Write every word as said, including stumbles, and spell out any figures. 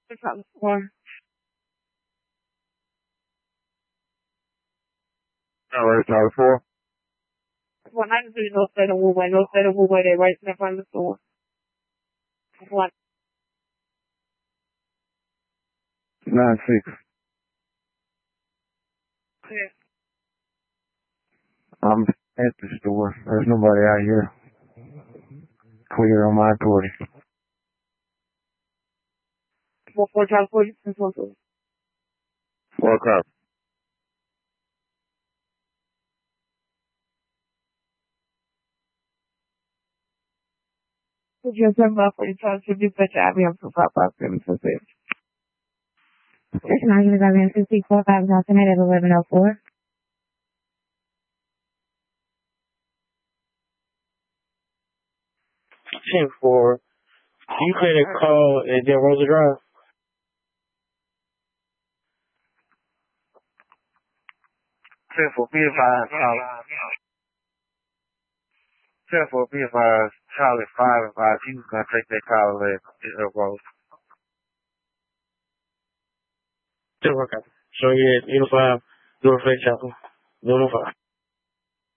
It's on the floor. All right, Charlie four. one ninety-three North State of Woodway. North State of Woodway, they right in front of the store. One. Nine six. Yeah. I'm at the store. There's nobody out here. Clear on my authority. Four four Charlie forty six one two. Four cop. Would you have about forty Charlie to dispatch I B M two five five seven two six? Station I B M two six four five Johnson at eleven oh four. ten four. You could have called and then Rosa Drive. ten four, be advised, Charlie. ten four, be advised, Charlie five and five. He was going to take that call and let it roll. ten four, copy. So yeah, unified, North Lake Chapel, one oh five.